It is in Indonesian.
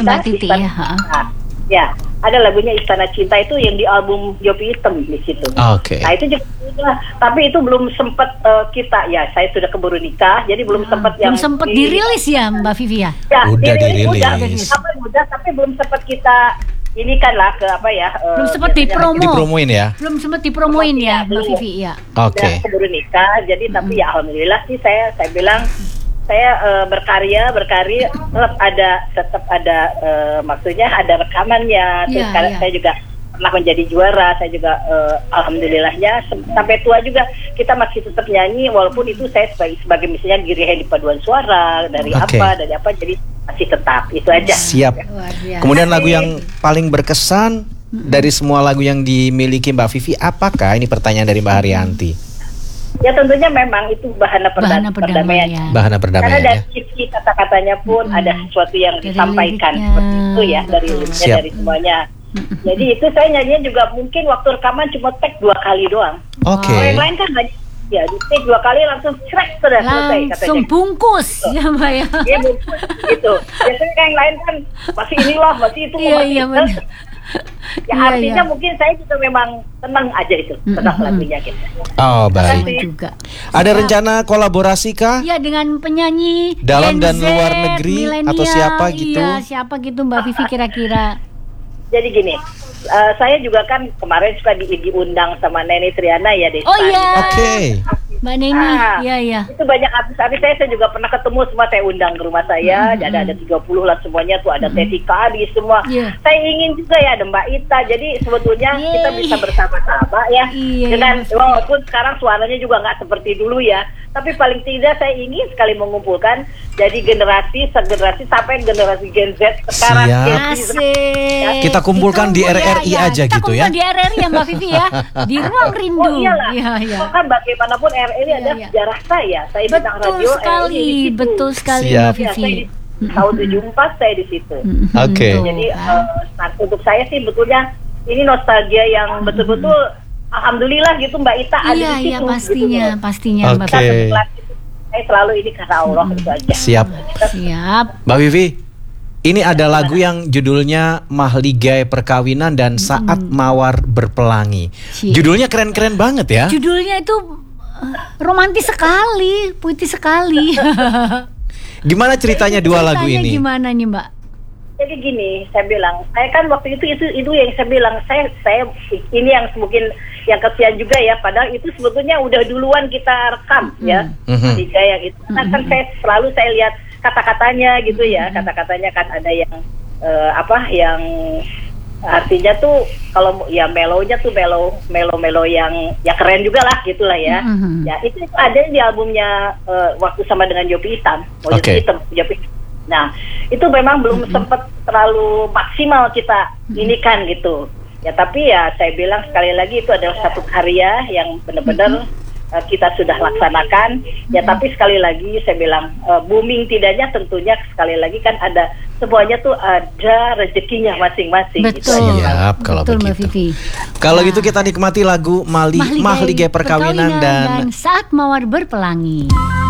Mbak Titi ya. Ya, ada lagunya Istana Cinta itu yang di album Jopi Hitam di situ. Oke. Nah itu juga, tapi itu belum sempat kita ya. Saya sudah keburu nikah, jadi belum sempat yang. Belum sempat dirilis ya Mbak Vivi ya. Ya, Udah dirilis. Udah, tapi belum sempat kita ini kan lah ke apa ya. Belum sempat dipromoin ya. Belum sempat dipromoin ya Mbak Vivi ya. Oke. Keburu nikah, jadi tapi ya alhamdulillah sih saya bilang. Saya berkarya tetap ada maksudnya ada rekamannya. Terus saya juga pernah menjadi juara. Saya juga alhamdulillahnya sampai tua juga kita masih tetap nyanyi walaupun itu saya sebagai misalnya giri di paduan suara dari apa jadi masih tetap itu aja. Siap. Kemudian lagu yang paling berkesan dari semua lagu yang dimiliki Mbak Vivi apakah? Ini pertanyaan dari Mbak Haryanti. Ya tentunya memang itu bahana perdamaian. Bahana perdamaian. Karena dari isi kata-katanya pun ada sesuatu yang disampaikan seperti itu ya dari semuanya. Jadi itu saya nyanyinya juga mungkin waktu rekaman cuma take 2 kali doang. Oke. Yang lain kan banyak. Ya di take 2 kali langsung selesai katanya. Langsung bungkus ya Mbak ya. Iya bungkus gitu. Biasanya yang lain kan masih itu. Iya benar. Ya artinya mungkin saya juga memang tenang aja itu tentang lagunya gitu. Oh baik. Juga. Ada rencana kolaborasi kah? Ya dengan penyanyi dalam dan Gen Z, luar negeri atau siapa gitu? Iya siapa gitu Mbak Vivi kira-kira. Jadi gini, saya juga kan kemarin suka diundang sama Neni Triana ya Desa. Oh iya. Oke. Mbak Neni, iya. Itu banyak artis-artis saya juga pernah ketemu semua saya undang ke rumah saya. Ada 30 lah semuanya tuh ada Teti Kadi semua. Saya ingin juga ya ada Mbak Ita. Jadi sebetulnya kita bisa bersama-sama ya. Dengan walaupun sekarang suaranya juga nggak seperti dulu ya. Tapi paling tidak saya ingin sekali mengumpulkan jadi generasi sampai generasi Gen Z sekarang. Asik. Kita kumpulkan di RRI aja gitu ya. Kita kumpulkan di RRI ya Mbak Vivi ya. Di Ruang Rindu. Oh iyalah. Iya. Kan bagaimanapun RRI adalah sejarah saya. Saya bintang radio betul sekali Mbak Vivi. Tahun 74 saya di situ. Oke. Jadi untuk saya sih betulnya ini nostalgia yang betul-betul alhamdulillah gitu Mbak Ita ada di situ. Iya pastinya Mbak Vivi. Saya selalu ini karena Allah itu aja. Siap. Mbak Vivi, ini ada lagu yang judulnya Mahligai Perkawinan dan Saat Mawar Berpelangi. Judulnya keren-keren banget ya. Judulnya itu romantis sekali, puitis sekali. Gimana ceritanya dua lagu ini? Gimana nih Mbak? Jadi gini, saya bilang, saya kan waktu itu yang saya bilang, saya ini yang mungkin yang kesian juga ya, padahal itu sebetulnya udah duluan kita rekam ya, tiga yang itu. Nah, kan saya lihat kata-katanya gitu ya, kata-katanya kan ada yang yang artinya tuh kalau ya melonya tuh melo yang ya keren juga lah gitulah ya. Ya itu ada di albumnya waktu sama dengan Jopi Hitam, Jopi. Nah, itu memang belum sempat terlalu maksimal kita ini kan gitu. Ya tapi ya saya bilang sekali lagi itu adalah satu karya yang benar-benar kita sudah laksanakan. Ya tapi sekali lagi saya bilang booming tidaknya tentunya sekali lagi kan ada semuanya tuh ada rezekinya masing-masing. Betul. Siap kalau begitu. Kalau gitu kita nikmati lagu Mahligai Perkawinan dan Saat Mawar Berpelangi.